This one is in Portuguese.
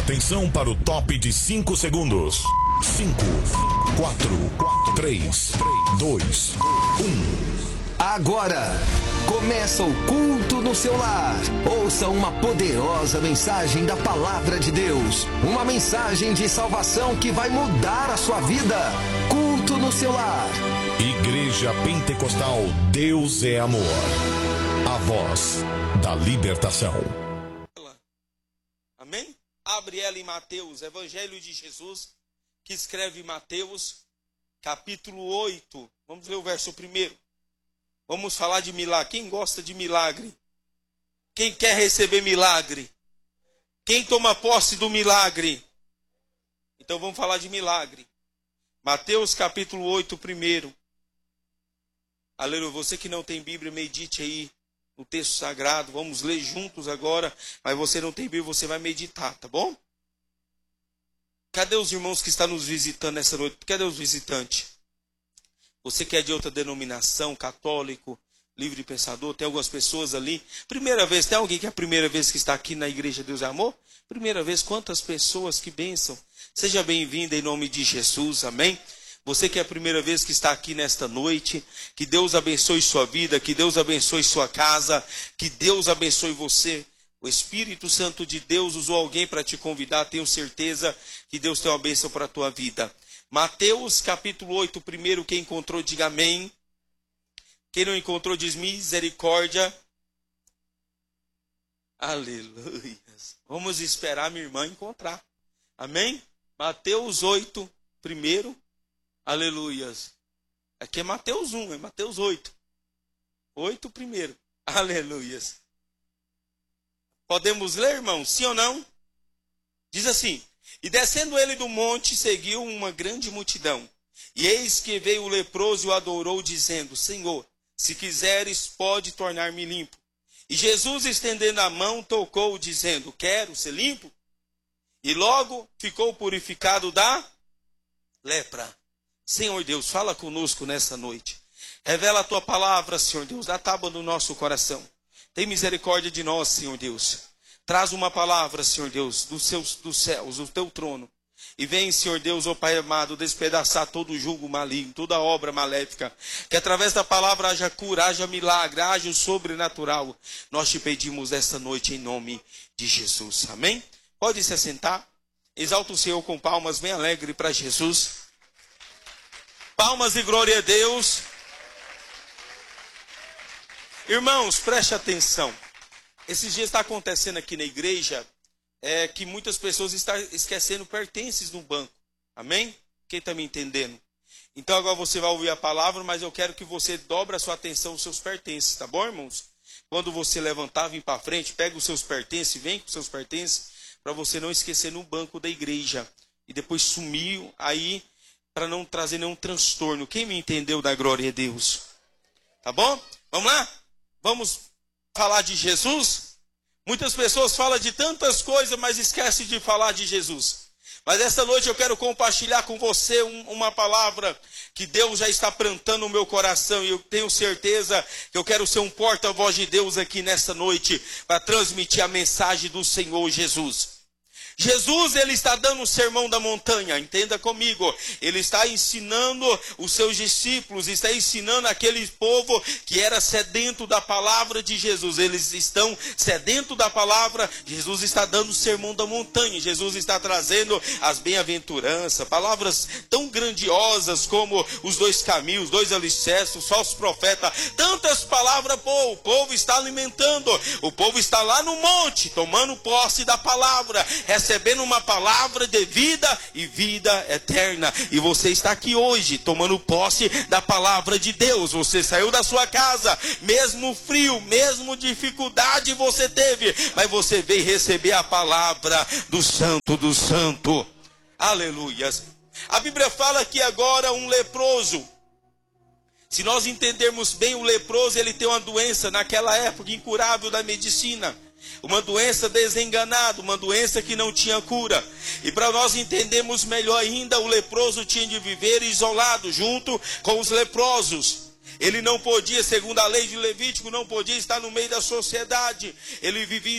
Atenção para o top de 5 segundos. 5, 4, 3, 2, 1. Agora começa o culto no seu lar. Ouça uma poderosa mensagem da palavra de Deus. Uma mensagem de salvação que vai mudar a sua vida. Culto no seu lar. Igreja Pentecostal Deus é Amor. A voz da libertação. Amém? Abre ela em Mateus, Evangelho de Jesus, que escreve Mateus, capítulo 8. Vamos ler o verso 1. Vamos falar de milagre. Quem gosta de milagre? Quem quer receber milagre? Quem toma posse do milagre? Então vamos falar de milagre. Mateus capítulo 8, 1. Aleluia. Você que não tem Bíblia, medite aí no texto sagrado. Vamos ler juntos agora. Mas você não tem Bíblia, você vai meditar, tá bom? Cadê os irmãos que estão nos visitando nessa noite? Cadê os visitantes? Você que é de outra denominação, católico, livre pensador, tem algumas pessoas ali. Primeira vez, tem alguém que é a primeira vez que está aqui na Igreja Deus é Amor? Primeira vez, quantas pessoas, que bênção. Seja bem-vinda em nome de Jesus, amém? Você que é a primeira vez que está aqui nesta noite, que Deus abençoe sua vida, que Deus abençoe sua casa, que Deus abençoe você. O Espírito Santo de Deus usou alguém para te convidar, tenho certeza que Deus tem uma bênção para a tua vida. Mateus capítulo 8, 1, quem encontrou diga amém. Quem não encontrou diz misericórdia. Aleluia. Vamos esperar minha irmã encontrar. Amém? Mateus 8, 1. Aleluias. Aqui é Mateus 1, é Mateus 8. 8, 1. Aleluias. Podemos ler, irmão? Sim ou não? Diz assim: e descendo ele do monte, seguiu uma grande multidão. E eis que veio o leproso e o adorou, dizendo: Senhor, se quiseres, pode tornar-me limpo. E Jesus, estendendo a mão, tocou, dizendo: quero ser limpo. E logo ficou purificado da lepra. Senhor Deus, fala conosco nessa noite. Revela a tua palavra, Senhor Deus, da tábua do nosso coração. Tem misericórdia de nós, Senhor Deus. Traz uma palavra, Senhor Deus, dos céus, do teu trono. E vem, Senhor Deus, ó Pai amado, despedaçar todo o jugo maligno, toda obra maléfica. Que através da palavra haja cura, haja milagre, haja o sobrenatural. Nós te pedimos esta noite em nome de Jesus. Amém? Pode se assentar. Exalta o Senhor com palmas bem alegre para Jesus. Palmas e glória a Deus. Irmãos, preste atenção. Esses dias está acontecendo aqui na igreja que muitas pessoas estão esquecendo pertences no banco. Amém? Quem está me entendendo? Então agora você vai ouvir a palavra, mas eu quero que você dobre a sua atenção aos seus pertences, tá bom, irmãos? Quando você levantar, vir para frente, pega os seus pertences, vem com os seus pertences, para você não esquecer no banco da igreja. E depois sumir aí, para não trazer nenhum transtorno. Quem me entendeu, dá glória a Deus. Tá bom? Vamos lá? Vamos falar de Jesus? Muitas pessoas falam de tantas coisas, mas esquecem de falar de Jesus. Mas esta noite eu quero compartilhar com você uma palavra que Deus já está plantando no meu coração. E eu tenho certeza que eu quero ser um porta-voz de Deus aqui nesta noite para transmitir a mensagem do Senhor Jesus. Jesus, ele está dando um sermão da montanha, entenda comigo. Ele está ensinando os seus discípulos, está ensinando aquele povo que era sedento da palavra de Jesus. Eles estão sedentos da palavra. Jesus está dando o sermão da montanha. Jesus está trazendo as bem-aventuranças, palavras tão grandiosas como os 2 caminhos, 2 alicerces, os falsos profetas. Tantas palavras, o povo está alimentando. O povo está lá no monte, tomando posse da palavra, recebendo uma palavra de vida e vida eterna. E você está aqui hoje tomando posse da palavra de Deus. Você saiu da sua casa, mesmo frio, mesmo dificuldade você teve, mas você veio receber a palavra do Santo do Santo. Aleluias. A Bíblia fala que agora um leproso, se nós entendermos bem, o leproso ele tem uma doença naquela época incurável da medicina. Uma doença desenganada, uma doença que não tinha cura. E para nós entendermos melhor ainda, o leproso tinha de viver isolado junto com os leprosos. Ele não podia, segundo a lei de Levítico, não podia estar no meio da sociedade. Ele vivia